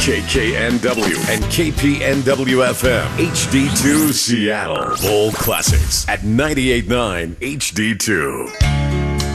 KKNW and KPNW FM HD2 Seattle. Bowl Classics at 98.9 HD2.